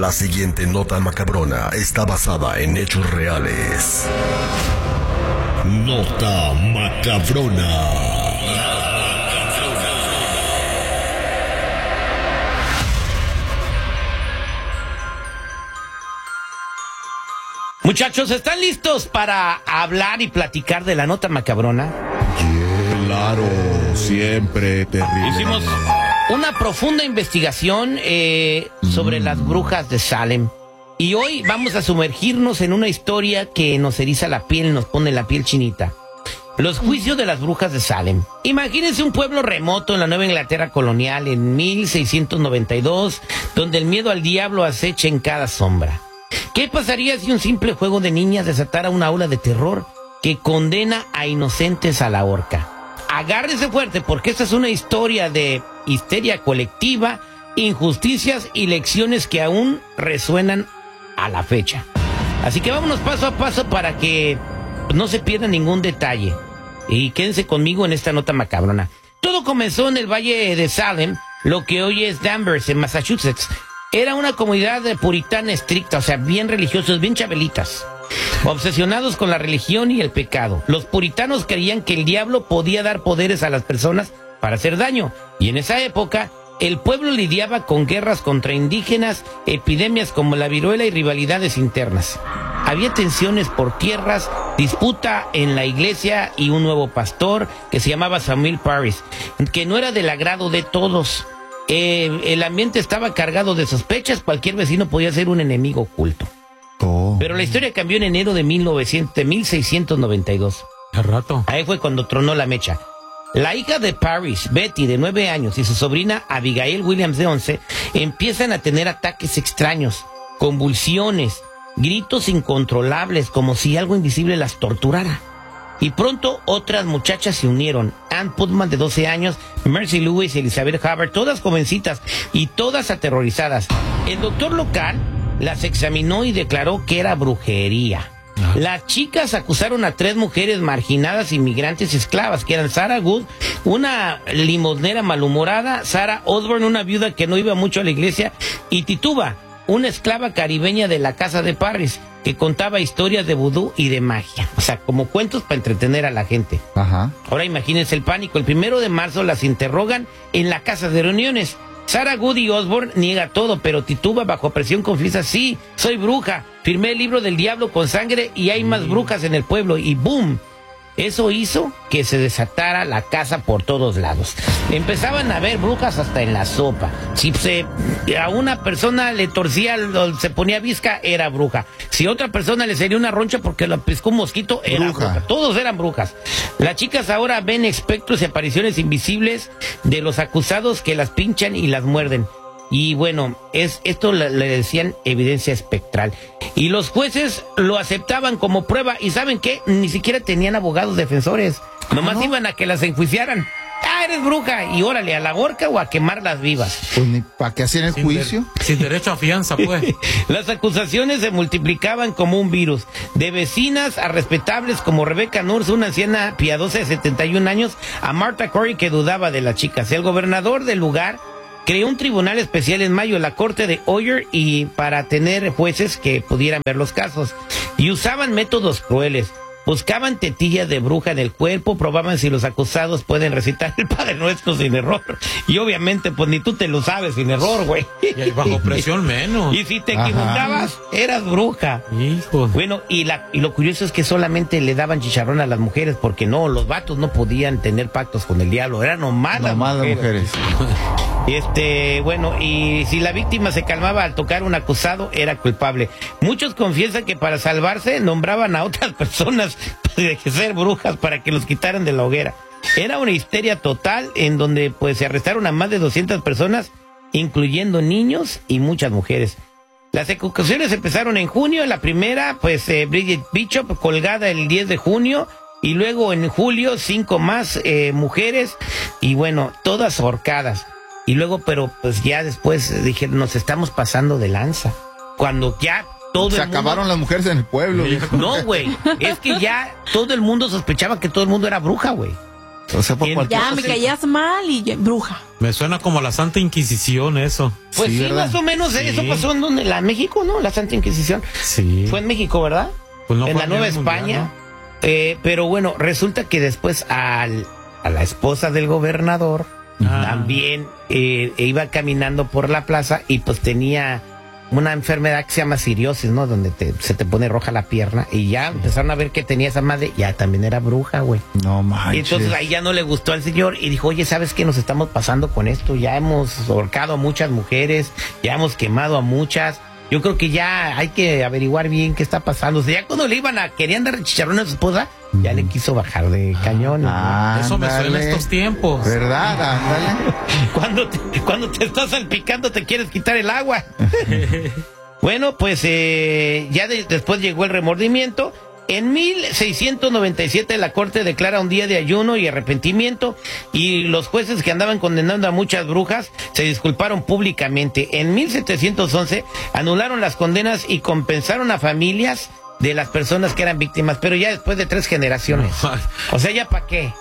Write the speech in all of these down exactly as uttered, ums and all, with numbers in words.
La siguiente nota macabrona está basada en hechos reales. Nota macabrona. Muchachos, ¿están listos para hablar y platicar de la nota macabrona? Claro, siempre terrible. Hicimos una profunda investigación eh, sobre mm. las brujas de Salem. Y hoy vamos a sumergirnos en una historia que nos eriza la piel, nos pone la piel chinita. Los juicios de las brujas de Salem. Imagínense un pueblo remoto en la Nueva Inglaterra colonial en mil seiscientos noventa y dos, donde el miedo al diablo acecha en cada sombra. ¿Qué pasaría si un simple juego de niñas desatara una ola de terror que condena a inocentes a la horca? Agárrese fuerte porque esta es una historia de histeria colectiva, injusticias y lecciones que aún resuenan a la fecha. Así que vámonos paso a paso para que no se pierda ningún detalle. Y quédense conmigo en esta nota macabrona. Todo comenzó en el Valle de Salem, lo que hoy es Danvers, en Massachusetts. Era una comunidad puritana estricta, o sea, bien religiosos, bien chabelitas, obsesionados con la religión y el pecado. Los puritanos creían que el diablo podía dar poderes a las personas para hacer daño. Y en esa época, el pueblo lidiaba con guerras contra indígenas, epidemias como la viruela y rivalidades internas. Había tensiones por tierras, disputa en la iglesia y un nuevo pastor que se llamaba Samuel Parris, que no era del agrado de todos. Eh, el ambiente estaba cargado de sospechas, cualquier vecino podía ser un enemigo oculto. Oh. Pero la historia cambió en enero de mil seiscientos noventa y dos. ¿Qué rato? Ahí fue cuando tronó la mecha. La hija de Parris, Betty, de nueve años, y su sobrina Abigail Williams, de once, empiezan a tener ataques extraños, convulsiones, gritos incontrolables, como si algo invisible las torturara. Y pronto otras muchachas se unieron. Ann Putman, de doce años, Mercy Lewis y Elizabeth Hubbard, todas jovencitas y todas aterrorizadas. El doctor local las examinó y declaró que era brujería. Ah. Las chicas acusaron a tres mujeres marginadas, inmigrantes y esclavas, que eran Sarah Good, una limosnera malhumorada, Sarah Osborne, una viuda que no iba mucho a la iglesia, y Tituba, una esclava caribeña de la casa de Parris, que contaba historias de vudú y de magia. O sea, como cuentos para entretener a la gente. Ajá. Ahora imagínense el pánico. El primero de marzo las interrogan en la casa de reuniones. Sarah Good y Osborne niega todo, pero Tituba, bajo presión, confiesa: sí, soy bruja, firmé el libro del diablo con sangre y hay más brujas en el pueblo. Y ¡boom! Eso hizo que se desatara la casa por todos lados. Empezaban a ver brujas hasta en la sopa. Si se, a una persona le torcía, se ponía visca, era bruja. Si a otra persona le salía una roncha porque la pescó un mosquito, era bruja. bruja. Todos eran brujas. Las chicas ahora ven espectros y apariciones invisibles de los acusados que las pinchan y las muerden. Y bueno, es esto le, le decían evidencia espectral. Y los jueces lo aceptaban como prueba. ¿Y saben qué? Ni siquiera tenían abogados defensores. Nomás ¿no? iban a que las enjuiciaran. ¡Ah, eres bruja! Y órale, a la horca o a quemarlas vivas. Pues ni para qué hacían el sin juicio. De, sin derecho a fianza, pues. Las acusaciones se multiplicaban como un virus. De vecinas a respetables como Rebecca Nurse, una anciana piadosa de setenta y un años, a Martha Corey, que dudaba de las chicas. El gobernador del lugar creó un tribunal especial en mayo, la corte de Oyer, y para tener jueces que pudieran ver los casos. Y usaban métodos crueles. Buscaban tetillas de bruja en el cuerpo, probaban si los acusados pueden recitar el Padre Nuestro sin error. Y obviamente, pues ni tú te lo sabes sin error, güey. Y bajo presión menos. Y si te equivocabas, Ajá. eras bruja. Hijo. Bueno, y, la, y lo curioso es que solamente le daban chicharrón a las mujeres, porque no, los vatos no podían tener pactos con el diablo, eran nomás las mujeres. mujeres. Este, bueno, y si la víctima se calmaba al tocar un acusado, era culpable. Muchos confiesan que para salvarse nombraban a otras personas de ser brujas para que los quitaran de la hoguera. Era una histeria total en donde pues se arrestaron a más de doscientas personas, incluyendo niños y muchas mujeres. Las ejecuciones empezaron en junio. La primera, pues eh, Bridget Bishop, colgada el diez de junio, y luego en julio cinco más eh, mujeres, y bueno, todas ahorcadas. Y luego, pero pues ya después dije, nos estamos pasando de lanza. Cuando ya todo Se el mundo... acabaron las mujeres en el pueblo. No, güey, es que ya todo el mundo sospechaba que todo el mundo era bruja, güey. O sea, por En- cualquier Ya me Entonces- caías mal y ya- bruja. Me suena como a la Santa Inquisición eso. Pues Sí, sí, ¿verdad? más o menos Sí. eso pasó en donde, la México, ¿no? La Santa Inquisición. Sí. Fue en México, ¿verdad? Pues no en fue la a Nueva nivel mundial, España. ¿no? Eh, pero bueno, resulta que después al, a la esposa del gobernador Ah. también eh, iba caminando por la plaza y pues tenía una enfermedad que se llama ciriosis, ¿no? Donde te- se te pone roja la pierna y ya empezaron a ver que tenía esa madre, ya también era bruja, güey. No Y manches. entonces ahí ya no le gustó al señor y dijo, oye, ¿sabes qué nos estamos pasando con esto? Ya hemos ahorcado a muchas mujeres, ya hemos quemado a muchas. Yo creo que ya hay que averiguar bien qué está pasando. O sea, ya cuando le iban a, querían dar chicharrón a su esposa, ya le quiso bajar de cañón. Ah, Eso me suena ándale. estos tiempos. ¿Verdad? Ándale. Cuando te, cuando te estás salpicando te quieres quitar el agua. Bueno, pues eh, ya de- después llegó el remordimiento. En mil seiscientos noventa y siete la corte declara un día de ayuno y arrepentimiento y los jueces que andaban condenando a muchas brujas se disculparon públicamente. En mil setecientos once anularon las condenas y compensaron a familias de las personas que eran víctimas, pero ya después de tres generaciones. O sea, ¿ya para qué?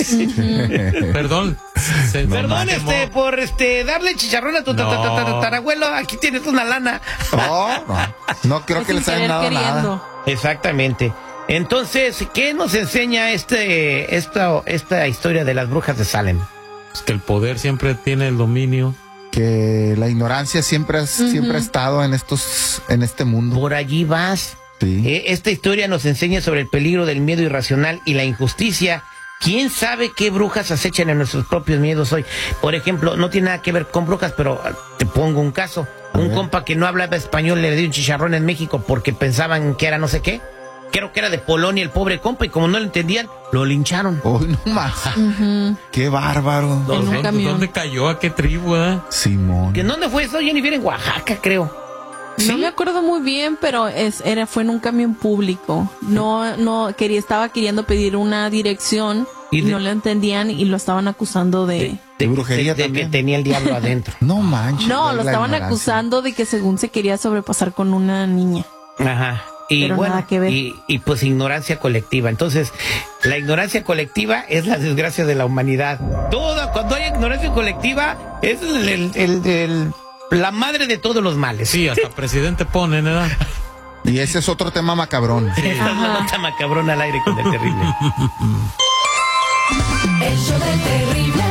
Perdón. Se- Perdón, se este, quemó. por este darle chicharrón a tu No. ta- ta- ta- tatarabuelo, aquí tienes una lana. No, no. No creo Es que sin les hayan querer dado queriendo. nada. Exactamente. Entonces, ¿qué nos enseña este, esta, esta historia de las brujas de Salem? Es que el poder siempre tiene el dominio. Que la ignorancia siempre, ha- siempre ha estado en estos, en este mundo. Por allí vas. Sí. Eh, esta historia nos enseña sobre el peligro del miedo irracional y la injusticia. ¿Quién sabe qué brujas acechan en nuestros propios miedos hoy? Por ejemplo, no tiene nada que ver con brujas, pero ah, te pongo un caso. Un ver. compa que no hablaba español le dio un chicharrón en México porque pensaban que era no sé qué. Creo que era de Polonia el pobre compa y como no lo entendían, lo lincharon. Uy, no más. Qué bárbaro. En un ¿Dónde, camión. dónde cayó? ¿A qué tribu? Eh? Simón. ¿En dónde fue eso, Jennifer? En Oaxaca, creo. No me acuerdo muy bien, pero es, era, fue en un camión público. No, no, quería, estaba queriendo pedir una dirección ¿Y y de- no le entendían y lo estaban acusando de... De brujería de- de también. que tenía el diablo adentro. No manches. No, la lo estaban ignorancia. acusando de que según se quería sobrepasar con una niña. Ajá. Y Pero bueno, nada que ver. Y, y pues ignorancia colectiva. Entonces, la ignorancia colectiva es la desgracia de la humanidad. Toda, cuando hay ignorancia colectiva, es el, el- el- el- la madre de todos los males. Sí, hasta presidente ponen, ¿verdad? Y ese es otro tema macabrón. Esta es la nota macabrona al aire con el terrible. El show del terrible.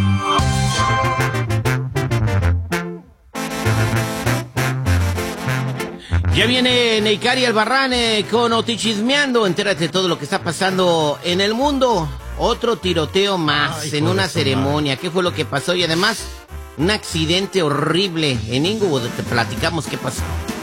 Ya viene Neikari Albarrán eh, con Otichismeando. Entérate de todo lo que está pasando en el mundo. Otro tiroteo más Ay, en hijo una de su ceremonia. ¿Qué fue lo que pasó? Y además, un accidente horrible en Inglewood. Te platicamos qué pasó.